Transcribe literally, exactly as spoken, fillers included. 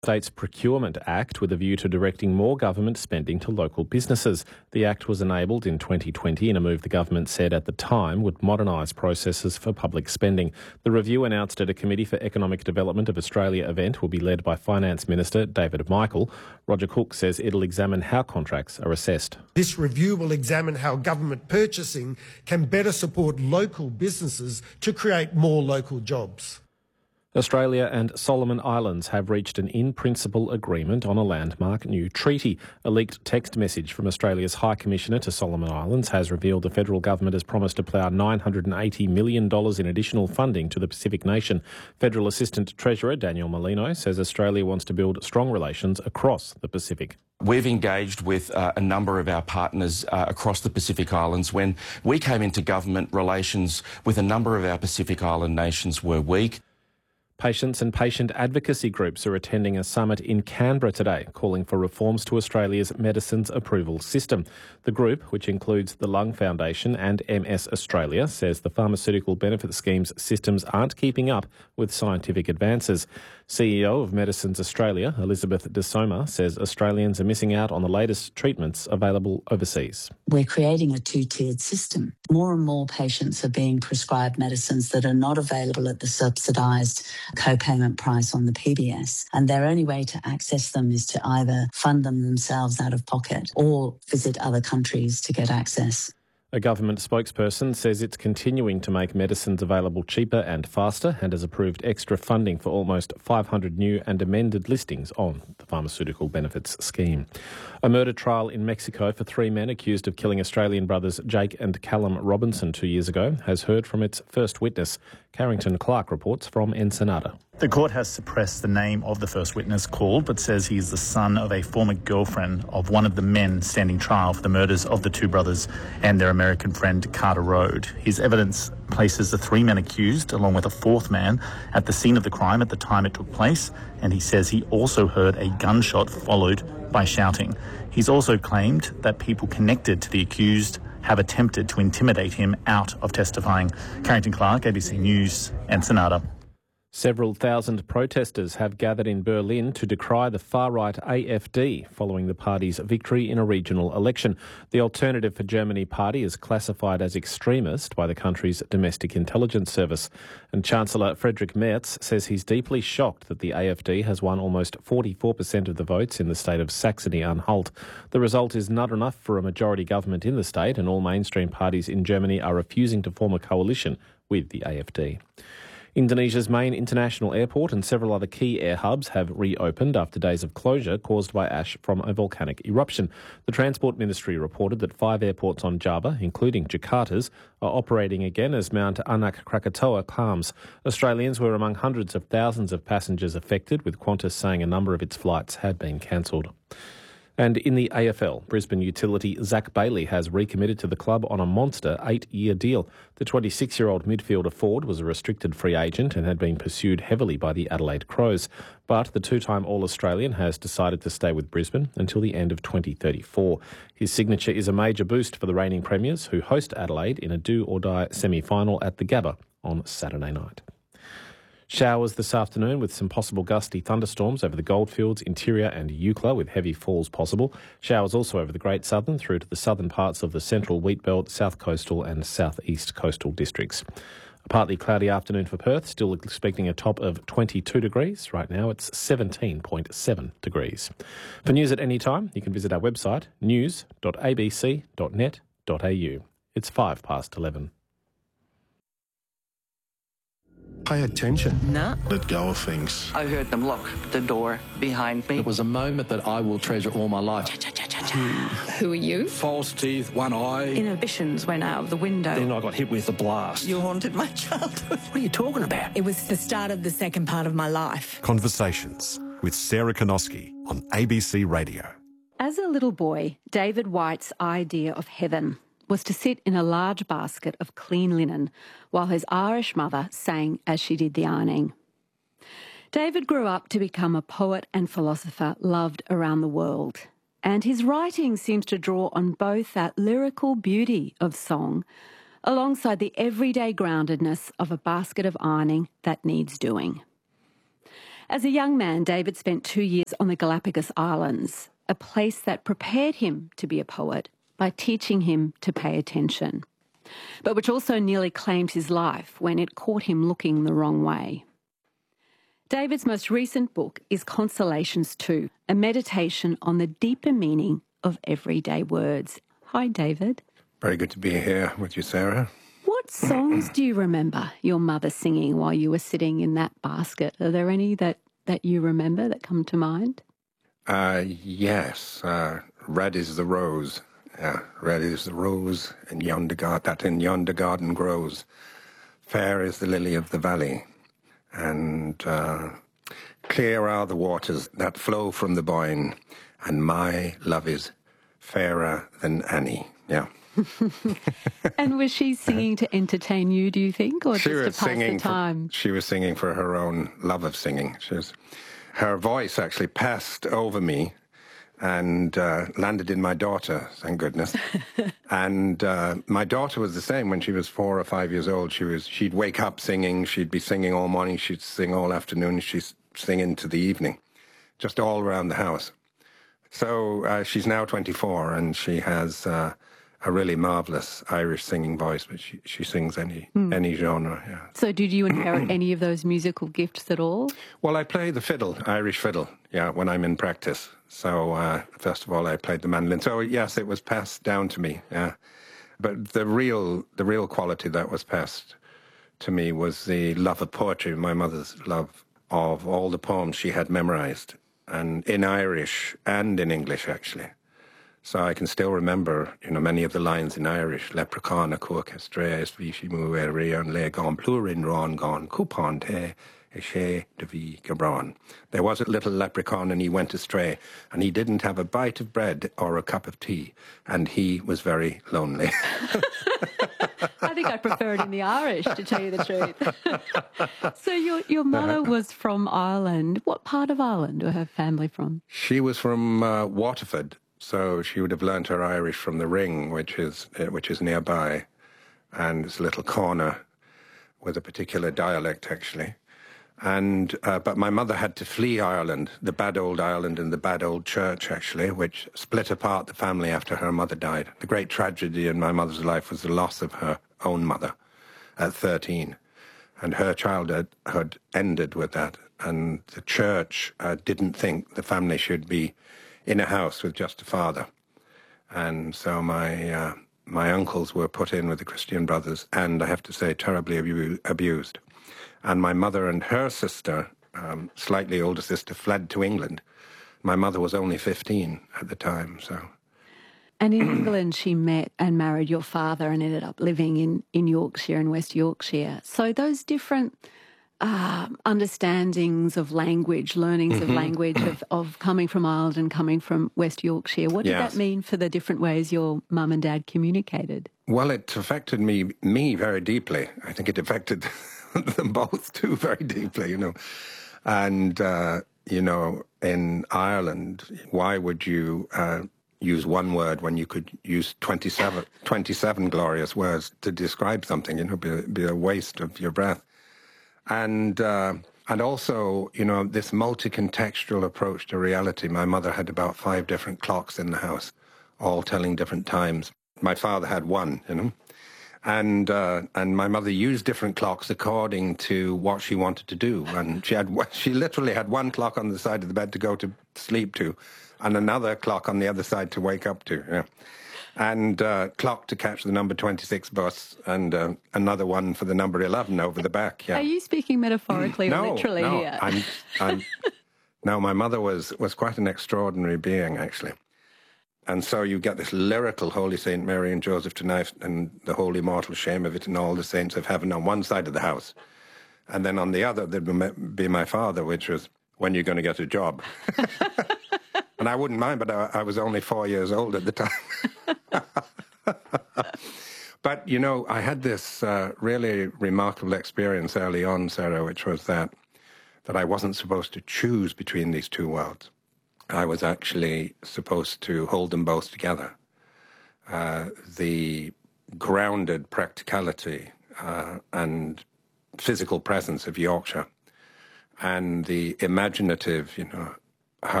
States Procurement Act with a view to directing more government spending to local businesses. The Act was enabled in twenty twenty in a move the government said at the time would modernise processes for public spending. The review, announced at a Committee for Economic Development of Australia event, will be led by Finance Minister David Michael. Roger Cook says it'll examine how contracts are assessed. This review will examine how government purchasing can better support local businesses to create more local jobs. Australia and Solomon Islands have reached an in-principle agreement on a landmark new treaty. A leaked text message from Australia's High Commissioner to Solomon Islands has revealed the federal government has promised to plough nine hundred eighty million dollars in additional funding to the Pacific nation. Federal Assistant Treasurer Daniel Molino says Australia wants to build strong relations across the Pacific. We've engaged with uh, a number of our partners uh, across the Pacific Islands. When we came into government, relations with a number of our Pacific Island nations were weak. Patients and patient advocacy groups are attending a summit in Canberra today, calling for reforms to Australia's medicines approval system. The group, which includes the Lung Foundation and M S Australia, says the pharmaceutical benefit scheme's systems aren't keeping up with scientific advances. C E O of Medicines Australia, Elizabeth De Soma, says Australians are missing out on the latest treatments available overseas. We're creating a two-tiered system. More and more patients are being prescribed medicines that are not available at the subsidised co-payment price on the P B S, and their only way to access them is to either fund them themselves out of pocket or visit other countries to get access. A government spokesperson says it's continuing to make medicines available cheaper and faster and has approved extra funding for almost five hundred new and amended listings on the pharmaceutical benefits scheme. A murder trial in Mexico for three men accused of killing Australian brothers Jake and Callum Robinson two years ago has heard from its first witness. Carrington Clark reports from Ensenada. The court has suppressed the name of the first witness called, but says he is the son of a former girlfriend of one of the men standing trial for the murders of the two brothers and their American friend Carter Rode. His evidence places the three men accused, along with a fourth man, at the scene of the crime at the time it took place, and he says he also heard a gunshot followed by shouting. He's also claimed that people connected to the accused have attempted to intimidate him out of testifying. Carrington Clark, A B C News, Ensenada. Several thousand protesters have gathered in Berlin to decry the far-right A F D following the party's victory in a regional election. The Alternative for Germany party is classified as extremist by the country's domestic intelligence service. And Chancellor Friedrich Merz says he's deeply shocked that the A F D has won almost forty-four percent of the votes in the state of Saxony-Anhalt. The result is not enough for a majority government in the state, and all mainstream parties in Germany are refusing to form a coalition with the A F D. Indonesia's main international airport and several other key air hubs have reopened after days of closure caused by ash from a volcanic eruption. The Transport Ministry reported that five airports on Java, including Jakarta's, are operating again as Mount Anak Krakatoa calms. Australians were among hundreds of thousands of passengers affected, with Qantas saying a number of its flights had been cancelled. And in the A F L, Brisbane utility Zach Bailey has recommitted to the club on a monster eight-year deal. The twenty-six-year-old midfielder forward was a restricted free agent and had been pursued heavily by the Adelaide Crows. But the two-time All-Australian has decided to stay with Brisbane until the end of twenty thirty-four. His signature is a major boost for the reigning premiers, who host Adelaide in a do-or-die semi-final at the Gabba on Saturday night. Showers this afternoon with some possible gusty thunderstorms over the Goldfields, Interior and Eucla, with heavy falls possible. Showers also over the Great Southern through to the southern parts of the Central Wheatbelt, South Coastal and South East Coastal districts. A partly cloudy afternoon for Perth, still expecting a top of twenty-two degrees. Right now it's seventeen point seven degrees. For news at any time, you can visit our website news dot a b c dot net dot a u. It's five past eleven. Pay attention. No. Let go of things. I heard them lock the door behind me. It was a moment that I will treasure all my life. Who are you? False teeth, one eye. Inhibitions went out of the window. Then I got hit with a blast. You haunted my childhood. What are you talking about? It was the start of the second part of my life. Conversations with Sarah Konoski on A B C Radio. As a little boy, David White's idea of heaven was to sit in a large basket of clean linen while his Irish mother sang as she did the ironing. David grew up to become a poet and philosopher loved around the world, and his writing seems to draw on both that lyrical beauty of song alongside the everyday groundedness of a basket of ironing that needs doing. As a young man, David spent two years on the Galapagos Islands, a place that prepared him to be a poet by teaching him to pay attention, but which also nearly claimed his life when it caught him looking the wrong way. David's most recent book is Consolations two, a meditation on the deeper meaning of everyday words. Hi, David. Very good to be here with you, Sarah. What songs do you remember your mother singing while you were sitting in that basket? Are there any that, that you remember that come to mind? Uh, yes. Uh, Red is the rose. Yeah, red is the rose in yonder garden, that in yonder garden grows. Fair is the lily of the valley. And uh, clear are the waters that flow from the Boyne, and my love is fairer than Annie. Yeah. And was she singing to entertain you, do you think, or she just was to pass singing the time? For, she was singing for her own love of singing. She was, her voice actually passed over me and uh, landed in my daughter, thank goodness. And uh, my daughter was the same when she was four or five years old. She was, she'd wake up singing, she'd be singing all morning, she'd sing all afternoon, she'd sing into the evening, just all around the house. So uh, she's now twenty-four, and she has uh, a really marvellous Irish singing voice, but she, she sings any mm. any genre, yeah. So did you inherit any of those musical gifts at all? Well, I play the fiddle, Irish fiddle, yeah, when I'm in practice. So, uh, first of all, I played the mandolin. So, yes, it was passed down to me, yeah. But the real, the real quality that was passed to me was the love of poetry, my mother's love of all the poems she had memorized, and in Irish and in English, actually. So I can still remember, you know, many of the lines in Irish. Leprechaun a cuac estreas vishi mu eri an le gon plurin ron gon coupon te eshe de vi gabron. There was a little leprechaun and he went astray, and he didn't have a bite of bread or a cup of tea, and he was very lonely. I think I prefer it in the Irish, to tell you the truth. So your your mother was from Ireland. What part of Ireland were her family from? She was from uh, Waterford. So she would have learnt her Irish from the Ring, which is uh, which is nearby, and it's a little corner with a particular dialect, actually. And uh, but my mother had to flee Ireland, the bad old Ireland and the bad old church, actually, which split apart the family after her mother died. The great tragedy in my mother's life was the loss of her own mother at thirteen, and her childhood had ended with that. And the church uh, didn't think the family should be in a house with just a father. And so my uh, my uncles were put in with the Christian Brothers, and I have to say, terribly abu- abused. And my mother and her sister, um, slightly older sister, fled to England. My mother was only fifteen at the time, so... And in England, she met and married your father and ended up living in, in Yorkshire and West Yorkshire. So those different uh, understandings of language, learnings mm-hmm. of language, of, of coming from Ireland and coming from West Yorkshire, what did yes. that mean for the different ways your mum and dad communicated? Well, it affected me, me very deeply. I think it affected them both too very deeply, you know. And, uh, you know, in Ireland, why would you... Uh, use one word when you could use twenty-seven, twenty-seven glorious words to describe something, you know, be, be a waste of your breath. And uh, and also, you know, this multi-contextual approach to reality. My mother had about five different clocks in the house, all telling different times. My father had one, you know. And uh, and my mother used different clocks according to what she wanted to do. And she had she literally had one clock on the side of the bed to go to sleep to, and another clock on the other side to wake up to, yeah. And uh, clock to catch the number twenty-six bus, and uh, another one for the number eleven over the back. Yeah. Are you speaking metaphorically no, or literally no, here? I'm, I'm, no, my mother was, was quite an extraordinary being, actually. And so you get this lyrical Holy Saint Mary and Joseph tonight, and the holy mortal shame of it, and all the saints of heaven on one side of the house. And then on the other, there'd be my father, which was, when you're going to get a job. And I wouldn't mind, but I, I was only four years old at the time. But, you know, I had this uh, really remarkable experience early on, Sarah, which was that, that I wasn't supposed to choose between these two worlds. I was actually supposed to hold them both together. Uh, the grounded practicality uh, and physical presence of Yorkshire, and the imaginative, you know,